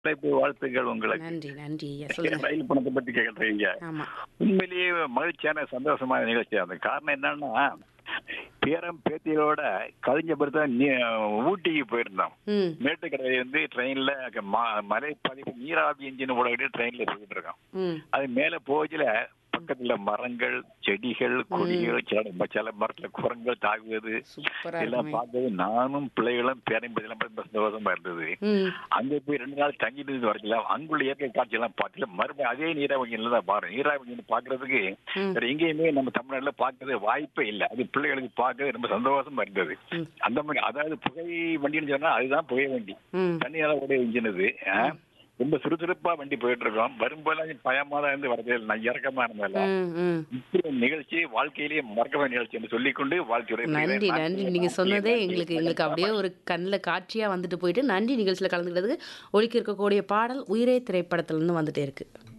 அழைப்பு வாழ்த்துக்கள் உங்களுக்கு. நன்றி, நன்றி ஐயா. சொல்லுங்க. ரயில் பயணத்தை பத்தி கேக்குறீங்க. ஆமா. உண்மையிலேயே மகிழ்ச்சியான சந்தோஷமான நிகழ்ச்சி. அது காரணம் என்னன்னா, பேரன் பேத்தியோட கழிஞ்ச பிறகு தான் ஊட்டிக்கு போயிருந்தோம். ம். மேட்டுக்கடை வந்து ட்ரெயின்ல மலை பதிவு நீராவி இன்ஜின் ஓடக்கூடிய ட்ரெயின்ல போயிட்டு இருக்கோம். ம். அது மேல போகல பக்கத்துல மரங்கள், செடிகள், கொடிகள், சில மரத்துல குரங்கள் தாக்குவது சூப்பரா எல்லாம் இருக்குமே. பார்க்கறது நானும் பிள்ளைகளும் பேரம்பதியெல்லாம் ரொம்ப சந்தோஷமா இருந்தது. ம். அங்க போய் 2 நாள் தங்கிட்டு வரைக்கலாம் அங்குள்ள இயற்கை காட்சி எல்லாம் பார்த்துல மறுபடியும் அதே நீராவணியில தான் பாருங்க. நீராவணி பாக்குறதுக்கு ம். வேற எங்கேயுமே நம்ம தமிழ்நாட்டுல பார்க்கறது வாய்ப்பே இல்லை. அது பிள்ளைகளுக்கு பார்க்கறது ரொம்ப சந்தோஷமா இருந்தது. ம். அந்த மாதிரி அதாவது புகை வண்டின்னு சொன்னா அதுதான் புகை வண்டி. ம். தண்ணியால கூட இன்ஜின் இது. ரொம்ப சுறுசுறுப்பா வண்டி போயிட்டு இருக்கோம். வரும்போதெல்லாம் பயமா தான் இருந்து வரதே இல்லை. நான் இறக்கமா இருந்தேன். ம். ம். இப்படி நிகழ்ச்சி வாழ்க்கையிலேயே மறக்க வேண்டிய நிகழ்ச்சி என்று சொல்லிக்கொண்டு வாழ்க்கையுடைய நன்றி, நன்றி. நீங்க சொன்னதே எங்களுக்கு அப்படியே ஒரு கண்ணுல காட்சியா வந்துட்டு போயிட்டு, நன்றி நிகழ்ச்சியில கலந்துக்கிட்டதுக்கு. ஒலிக்க இருக்கக்கூடிய பாடல் உயிரே திரைப்படத்துல இருந்து வந்துட்டே இருக்கு.